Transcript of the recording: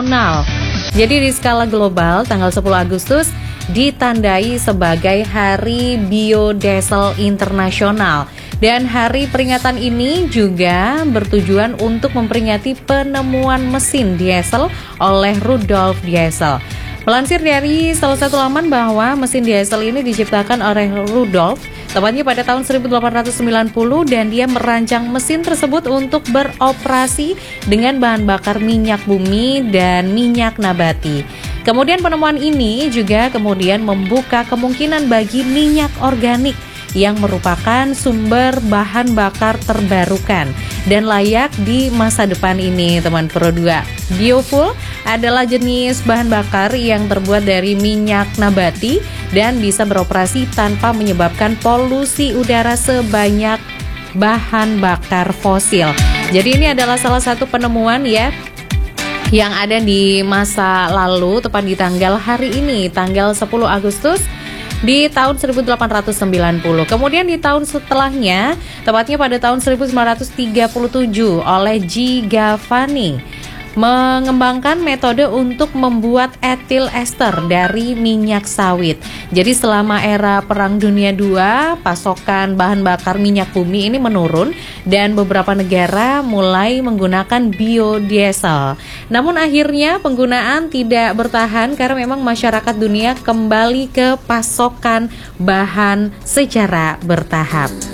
Internasional. Jadi di skala global, tanggal 10 Agustus ditandai sebagai Hari Biodiesel Internasional. Dan hari peringatan ini juga bertujuan untuk memperingati penemuan mesin diesel oleh Rudolf Diesel. Melansir dari salah satu laman bahwa mesin diesel ini diciptakan oleh Rudolf tepatnya pada tahun 1890 dan dia merancang mesin tersebut untuk beroperasi dengan bahan bakar minyak bumi dan minyak nabati. Kemudian penemuan ini juga kemudian membuka kemungkinan bagi minyak organik yang merupakan sumber bahan bakar terbarukan dan layak di masa depan ini, teman Pro 2. Biofuel adalah jenis bahan bakar yang terbuat dari minyak nabati dan bisa beroperasi tanpa menyebabkan polusi udara sebanyak bahan bakar fosil. Jadi ini adalah salah satu penemuan ya yang ada di masa lalu, tepat di tanggal hari ini, tanggal 10 Agustus di tahun 1890. Kemudian di tahun setelahnya, tepatnya pada tahun 1937 oleh G. Galvani mengembangkan metode untuk membuat etil ester dari minyak sawit. Jadi selama era Perang Dunia II, pasokan bahan bakar minyak bumi ini menurun dan beberapa negara mulai menggunakan biodiesel. Namun akhirnya penggunaan tidak bertahan karena memang masyarakat dunia kembali ke pasokan bahan secara bertahap.